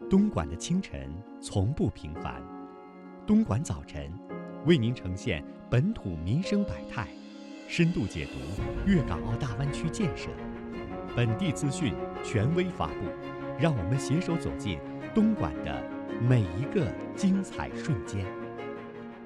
东莞的清晨从不平凡，东莞早晨为您呈现本土民生百态，深度解读粤港澳大湾区建设，本地资讯权威发布，让我们携手走进东莞的每一个精彩瞬间。